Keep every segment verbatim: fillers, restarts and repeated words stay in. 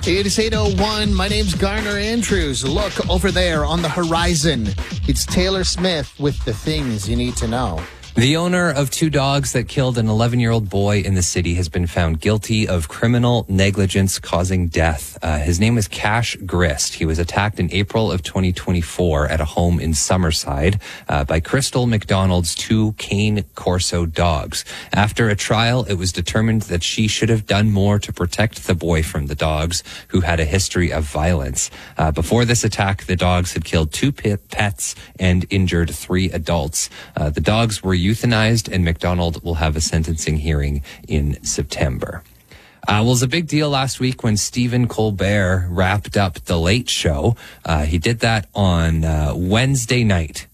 It is eight oh one. My name's Garner Andrews. Look over there on the horizon. It's Taylor Smith with the things you need to know. The owner of two dogs that killed an eleven-year-old boy in the city has been found guilty of criminal negligence causing death. Uh, his name is Cash Grist. He was attacked in April of twenty twenty-four at a home in Summerside uh, by Crystal McDonald's two Cane Corso dogs. After a trial, it was determined that she should have done more to protect the boy from the dogs, who had a history of violence. Uh, before this attack, the dogs had killed two pets and injured three adults. Uh, the dogs were euthanized, and McDonald will have a sentencing hearing in September. Uh, well, it was a big deal last week when Stephen Colbert wrapped up The Late Show. Uh, he did that on uh, Wednesday night.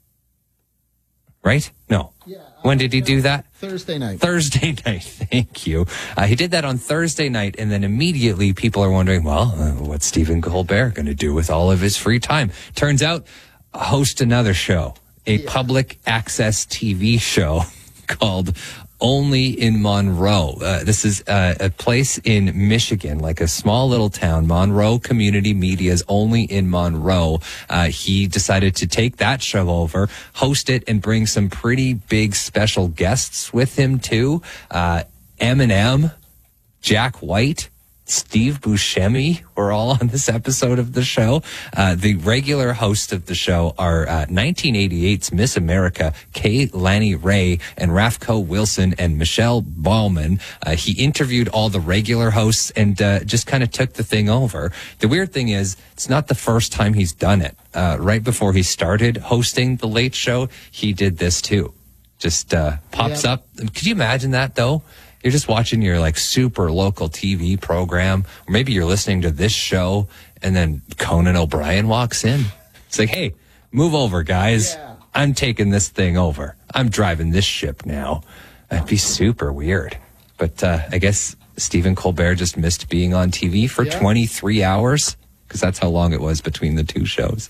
Right? No. Yeah, when did he do that? Thursday night. Thursday night. Thank you. Uh, he did that on Thursday night, and then immediately people are wondering, well, uh, what's Stephen Colbert going to do with all of his free time? Turns out, host another show. A yeah. public access T V show called Only in Monroe. Uh, this is uh, a place in Michigan, like a small little town, Monroe Community Media's Only in Monroe. Uh, he decided to take that show over, host it, and bring some pretty big special guests with him too. Uh, Eminem, Jack White, Steve Buscemi were all on this episode of the show. Uh, the regular hosts of the show are uh, nineteen eighty-eight's Miss America, Kay Lanny Ray, and Rafko Wilson and Michelle Bauman. Uh, he interviewed all the regular hosts and uh, just kind of took the thing over. The weird thing is, it's not the first time he's done it. Uh, right before he started hosting The Late Show, he did this too. Just uh, pops yep. up. Could you imagine that, though? You're just watching your like super local T V program, or maybe you're listening to this show, and then Conan O'Brien walks in. It's like, hey, move over, guys. Yeah. I'm taking this thing over. I'm driving this ship now. That'd be super weird. But uh, I guess Stephen Colbert just missed being on T V for yeah. twenty-three hours, because that's how long it was between the two shows.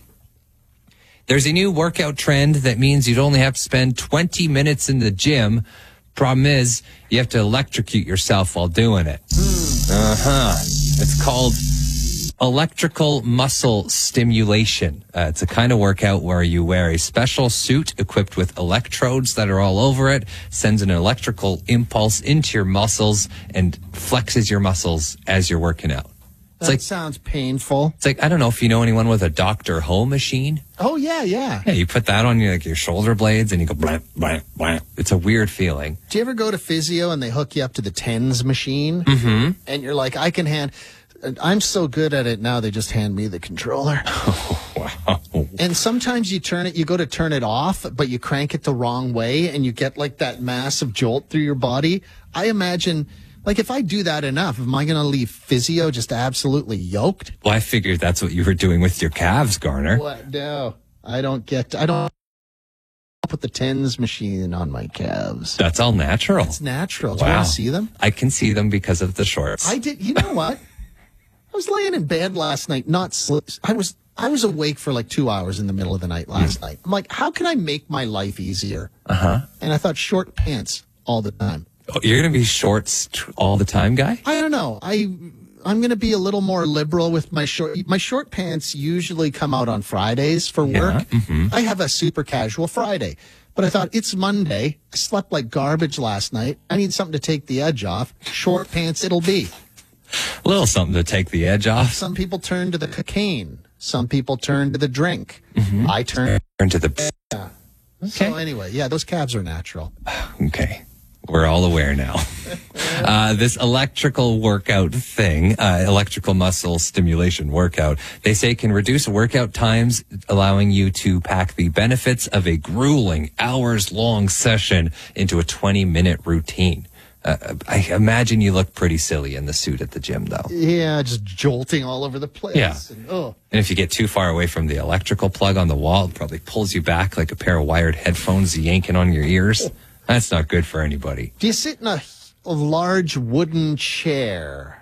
There's a new workout trend that means you'd only have to spend twenty minutes in the gym. Problem is, you have to electrocute yourself while doing it. Uh-huh. It's called electrical muscle stimulation. Uh, it's a kind of workout where you wear a special suit equipped with electrodes that are all over it, sends an electrical impulse into your muscles, and flexes your muscles as you're working out. It's that like, sounds painful. It's like, I don't know if you know anyone with a Doctor Ho machine. Oh, yeah, yeah. Yeah, you put that on your, like, your shoulder blades and you go blam, blam, blam. It's a weird feeling. Do you ever go to physio and they hook you up to the TENS machine? Mm-hmm. And you're like, I can hand... I'm so good at it now, they just hand me the controller. Oh, wow. And sometimes you turn it, you go to turn it off, but you crank it the wrong way and you get like that massive jolt through your body. I imagine... Like, if I do that enough, am I going to leave physio just absolutely yoked? Well, I figured that's what you were doing with your calves, Garner. What? No, I don't get, I don't put the TENS machine on my calves. That's all natural. It's natural. Do wow. you want to see them? I can see them because of the shorts. I did. You know what? I was laying in bed last night, not sleep. I was, I was awake for like two hours in the middle of the night last mm. night. I'm like, how can I make my life easier? Uh-huh. And I thought short pants all the time. Oh, you're going to be shorts all the time, guy? I don't know. I, I'm going to be a little more liberal with my short... My short pants usually come out on Fridays for yeah, work. Mm-hmm. I have a super casual Friday. But I thought, it's Monday. I slept like garbage last night. I need something to take the edge off. Short pants it'll be. A little something to take the edge off. Some people turn to the cocaine. Some people turn to the drink. Mm-hmm. I turn... Turn to the... Yeah. Okay. So anyway, yeah, those calves are natural. Okay. We're all aware now. Uh, this electrical workout thing, uh, electrical muscle stimulation workout, they say can reduce workout times, allowing you to pack the benefits of a grueling hours-long session into a twenty-minute routine. Uh, I imagine you look pretty silly in the suit at the gym, though. Yeah, just jolting all over the place. Yeah. And, oh. And if you get too far away from the electrical plug on the wall, it probably pulls you back like a pair of wired headphones yanking on your ears. That's not good for anybody. Do you sit in a, a large wooden chair